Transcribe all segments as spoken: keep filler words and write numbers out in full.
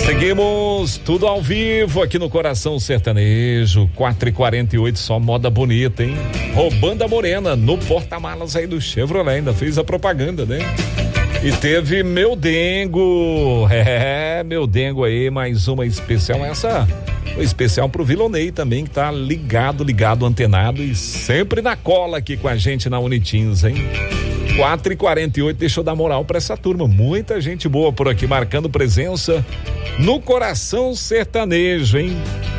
Seguimos tudo ao vivo aqui no Coração Sertanejo, quatro e quarenta e oito, só moda bonita, hein? Roubando a Morena no porta-malas aí do Chevrolet, ainda fez a propaganda, né? E teve Meu Dengo, é, Meu Dengo aí, mais uma especial, essa foi especial pro Vilonei também, que tá ligado, ligado, antenado e sempre na cola aqui com a gente na Unitins, hein? quatro e quarenta e oito, deixa eu dar moral pra essa turma, muita gente boa por aqui marcando presença no Coração Sertanejo, hein?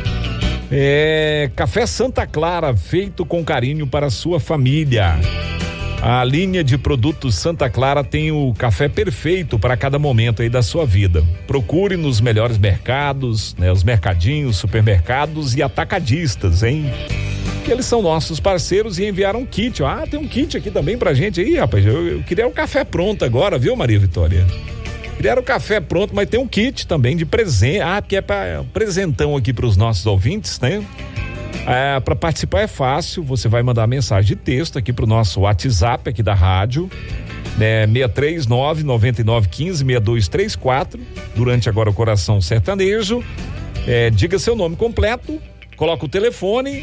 É, Café Santa Clara, feito com carinho para a sua família. A linha de produtos Santa Clara tem o café perfeito para cada momento aí da sua vida. Procure nos melhores mercados, né? Os mercadinhos, supermercados e atacadistas, hein? Eles são nossos parceiros e enviaram um kit. Ah, tem um kit aqui também pra gente aí, rapaz. Eu, eu queria o café pronto agora, viu, Maria Vitória? Queria o café pronto, mas tem um kit também de presente. Ah, porque é pra um presentão aqui pros nossos ouvintes, né? É, para participar é fácil, você vai mandar mensagem de texto aqui pro nosso WhatsApp aqui da rádio, né? seis três nove, nove nove um cinco, seis dois três quatro, durante agora o Coração Sertanejo. É, diga seu nome completo, coloca o telefone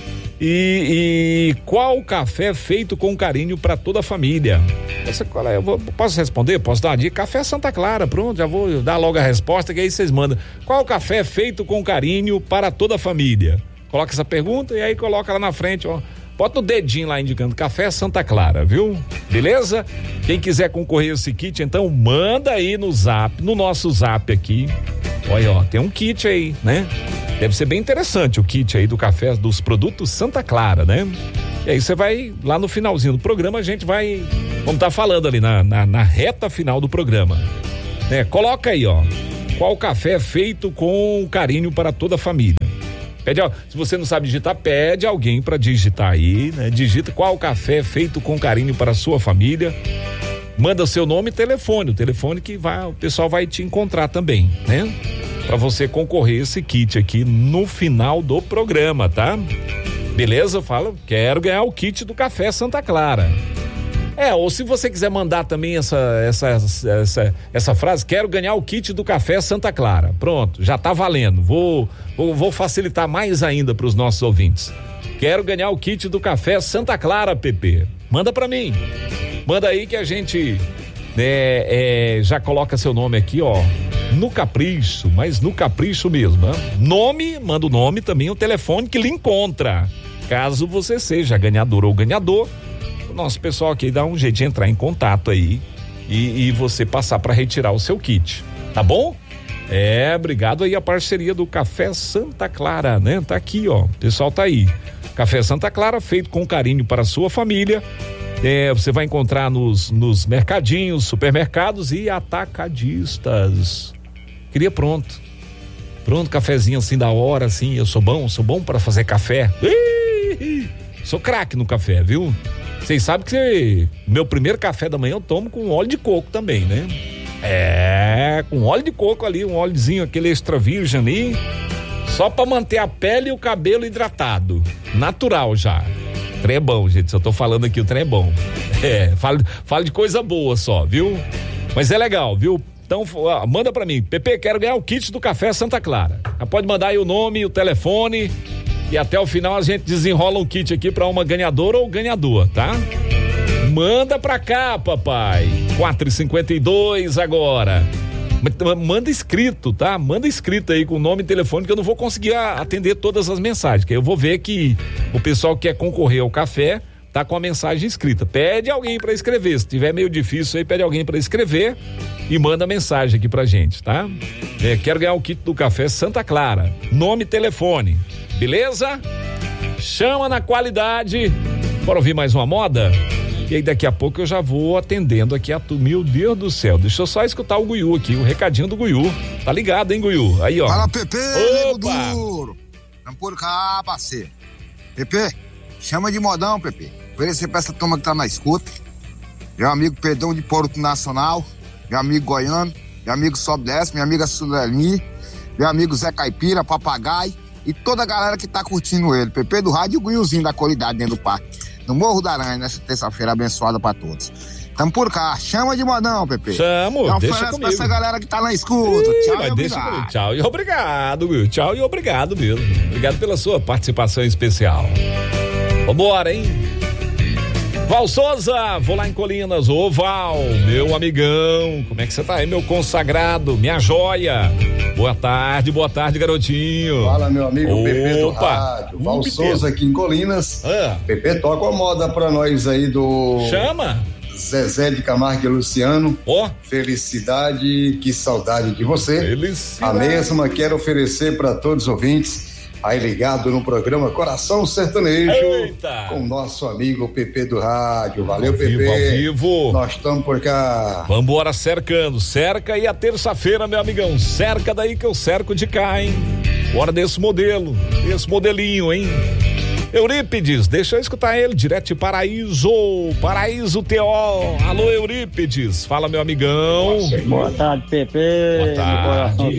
e, e qual café feito com carinho para toda a família. Essa, qual é? Eu vou, posso responder? Posso dar uma dica? Café Santa Clara, pronto, já vou dar logo a resposta que aí vocês mandam. Qual café feito com carinho para toda a família? Coloca essa pergunta e aí coloca lá na frente, ó. Bota o dedinho lá indicando Café Santa Clara, viu? Beleza? Quem quiser concorrer a esse kit, então manda aí no zap, no nosso zap aqui. Olha, ó, tem um kit aí, né? Deve ser bem interessante o kit aí do café, dos produtos Santa Clara, né? E aí você vai, lá no finalzinho do programa, a gente vai, vamos estar tá falando ali na, na, na reta final do programa. Né? Coloca aí, ó, qual café é feito com carinho para toda a família. Pede, ó, se você não sabe digitar, pede alguém para digitar aí, né? Digita qual café é feito com carinho para a sua família. Manda o seu nome e telefone, o telefone que vai, o pessoal vai te encontrar também, né? Para você concorrer esse kit aqui no final do programa, tá? Beleza? Fala, quero ganhar o kit do Café Santa Clara. É, ou se você quiser mandar também essa, essa, essa, essa frase, quero ganhar o kit do Café Santa Clara. Pronto, já tá valendo. Vou, vou, vou facilitar mais ainda para os nossos ouvintes. Quero ganhar o kit do Café Santa Clara, Pepe. Manda para mim. Manda aí que a gente é, é, já coloca seu nome aqui, ó, no capricho, mas no capricho mesmo, né? Nome, manda o nome também, o telefone que lhe encontra. Caso você seja ganhador ou ganhador, o nosso pessoal aqui dá um jeito de entrar em contato aí e, e você passar para retirar o seu kit, tá bom? É, obrigado aí a parceria do Café Santa Clara, né? Tá aqui, ó, o pessoal tá aí. Café Santa Clara, feito com carinho para a sua família. É, você vai encontrar nos, nos mercadinhos, supermercados e atacadistas. Queria pronto. Pronto, cafezinho assim da hora, assim. Eu sou bom, sou bom para fazer café. Ih, sou craque no café, viu? Vocês sabem que você, meu primeiro café da manhã eu tomo com óleo de coco também, né? É, com óleo de coco ali, um óleozinho, aquele extra virgem ali, só pra manter a pele e o cabelo hidratado. Natural já. O trem é bom, gente, se eu tô falando aqui, o trem é bom. É, fala, fala de coisa boa só, viu? Mas é legal, viu? Então, ó, manda pra mim, Pepe, quero ganhar o kit do Café Santa Clara. Já pode mandar aí o nome, o telefone e até o final a gente desenrola um kit aqui pra uma ganhadora ou ganhador, tá? Manda pra cá, papai. quatro e cinquenta e dois agora. Manda escrito, tá? Manda escrito aí com nome e telefone que eu não vou conseguir atender todas as mensagens, que eu vou ver que o pessoal que quer concorrer ao café tá com a mensagem escrita. Pede alguém pra escrever, se tiver meio difícil aí, pede alguém pra escrever e manda mensagem aqui pra gente, tá? É, quero ganhar o kit do Café Santa Clara, nome e telefone, beleza? Chama na qualidade. Bora ouvir mais uma moda? E aí daqui a pouco eu já vou atendendo aqui a tu. Meu Deus do céu, deixa eu só escutar o Guiú aqui, o recadinho do Guiú. Tá ligado, hein, Guiú? Aí, ó. Fala, Pepe, nego duro. Vamos por cá, parceiro. Pepe, chama de modão, Pepe. Oferecer pra essa turma que tá na escuta. Meu amigo Pedrão de Porto Nacional, meu amigo Goiano, meu amigo Sobe Desce, minha amiga Sulani, meu amigo Zé Caipira, Papagaio e toda a galera que tá curtindo ele. Pepe do rádio e o Guiúzinho da qualidade dentro do parque. No Morro da Aranha, nessa terça-feira abençoada pra todos. Tamo por cá. Chama de modão, Pepe. Chamo, Então, deixa comigo. Pra essa galera que tá na escuta. Ih, tchau mas e deixa obrigado. comigo. Tchau e obrigado, viu? Tchau e obrigado mesmo. Obrigado pela sua participação especial. Vambora, hein? Val Souza, vou lá em Colinas. Ô Val, meu amigão, como é que você tá aí, meu consagrado, minha joia? Boa tarde, boa tarde, garotinho. Fala, meu amigo. Opa. Pepe do rádio. Val Pepe. Souza aqui em Colinas. Ah. Pepe, toca a moda pra nós aí do... Chama. Zezé de Camargo e Luciano. Ó. Oh. Felicidade, que saudade de você. Felicidade. A mesma quero oferecer para todos os ouvintes aí ligado no programa Coração Sertanejo. Eita. Com nosso amigo Pepe do rádio. Valeu, ao Pepe. Vivo, ao vivo. Nós estamos por cá. Vambora cercando, cerca aí a terça-feira, meu amigão, cerca daí que eu cerco de cá, hein? Bora desse modelo, desse modelinho, hein? Eurípides, deixa eu escutar ele, direto de Paraíso, Paraíso T O. Alô, Eurípides, fala, meu amigão. Boa tarde, Pepe. Boa tarde. Coração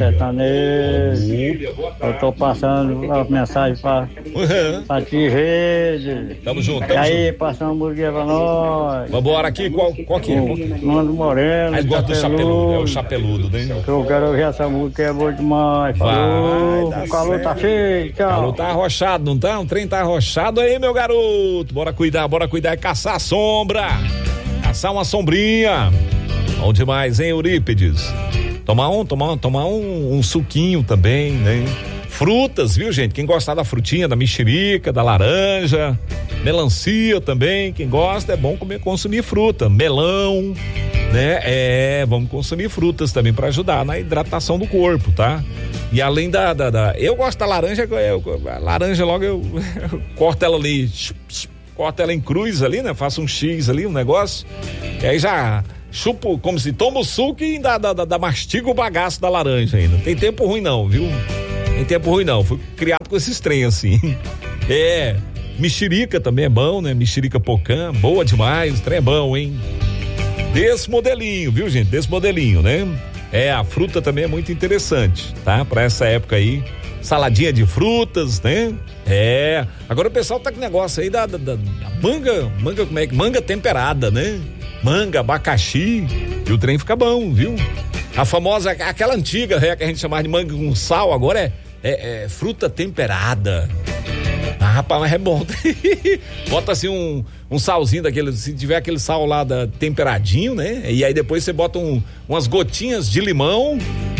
Sertanejo. Eu tô passando a mensagem pra, Uhum. pra ti, Rede. Tamo junto, E tamo aí, junto. passa um hambúrguer pra nós. Vambora aqui, qual, qual que é? Mano Moreno. Aí gosta do chapeludo, é o chapeludo, né? Que eu quero ouvir essa música, é boa demais. Falou, Vai, o calor tá feio, tchau. O calor tá arrochado, não tá? O trem tá arrochado aí, meu garoto. Bora cuidar, bora cuidar e caçar a sombra. Caçar uma sombrinha. Bom demais, hein, Eurípides? Tomar um, tomar um, tomar um, um suquinho também, né? Frutas, viu, gente? Quem gostar da frutinha, da mexerica, da laranja, melancia também, quem gosta, é bom comer, consumir fruta, melão, né? É, vamos consumir frutas também para ajudar na hidratação do corpo, tá? E além da, da, da eu gosto da laranja, eu, a laranja logo eu, eu corto ela ali, corto ela em cruz ali, né? Faço um X ali, um negócio, e aí já chupo, como se toma o suco e ainda da, da, da mastiga o bagaço da laranja ainda. Não tem tempo ruim não, viu? Tem tempo ruim não, fui criado com esses trem assim. É, mexerica também é bom, né? Mexerica pocã, boa demais, trem é bom, hein? Desse modelinho, viu, gente? Desse modelinho, né? É, a fruta também é muito interessante, tá? Pra essa época aí, saladinha de frutas, né? É, agora o pessoal tá com negócio aí da, da, da, da manga, manga como é que, manga temperada, né? Manga, abacaxi, e o trem fica bom, viu? A famosa, aquela antiga é, que a gente chamava de manga com sal, agora é, é, é fruta temperada. Ah, rapaz, mas é bom. Bota assim um, um salzinho daquele, se tiver aquele sal lá da, temperadinho, né? E aí depois você bota um, umas gotinhas de limão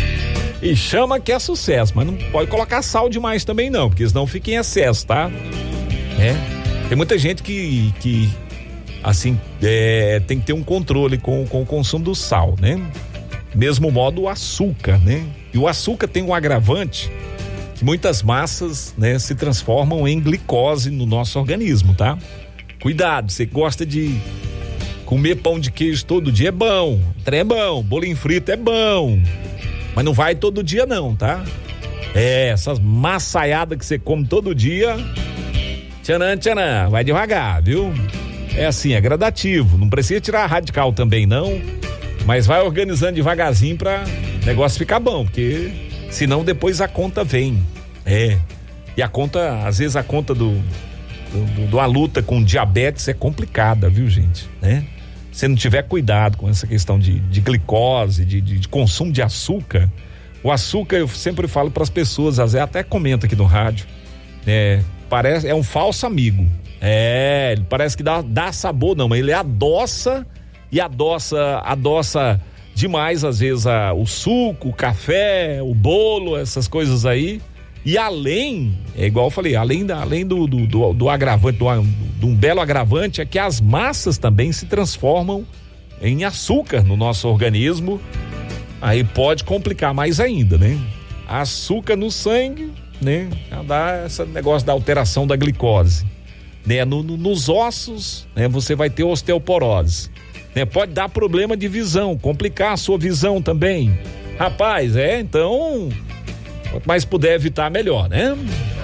e chama que é sucesso. Mas não pode colocar sal demais também não, porque senão fica em excesso, tá? É. Tem muita gente que, que assim, é, tem que ter um controle com, com o consumo do sal, né? Mesmo modo o açúcar, né? E o açúcar tem um agravante que muitas massas, né, se transformam em glicose no nosso organismo, tá? Cuidado, você gosta de comer pão de queijo todo dia, é bom, trem é bom, bolinho frito é bom, mas não vai todo dia não, tá? É, essas maçaiadas que você come todo dia, tchanan, tchanan, vai devagar, viu? É assim, é gradativo, não precisa tirar radical também não, mas vai organizando devagarzinho pra negócio ficar bom, porque senão depois a conta vem. É. E a conta, às vezes a conta do, do, do a luta com diabetes é complicada, viu, gente? Né? Se não tiver cuidado com essa questão de, de glicose, de, de, de consumo de açúcar, o açúcar, eu sempre falo para as pessoas, às vezes até comento aqui no rádio, é, parece, é um falso amigo. É, ele parece que dá, dá sabor, não, mas ele adoça e adoça, adoça demais, às vezes, a, o suco, o café, o bolo, essas coisas aí. E além, é igual eu falei, além, da, além do, do, do, do agravante, do, do um belo agravante, é que as massas também se transformam em açúcar no nosso organismo. Aí pode complicar mais ainda, né? Açúcar no sangue, né? Dá esse negócio da alteração da glicose. Né? No, no, nos ossos, né? Você vai ter osteoporose. Né? Pode dar problema de visão, complicar a sua visão também. Rapaz, é, então, quanto mais puder evitar, melhor, né?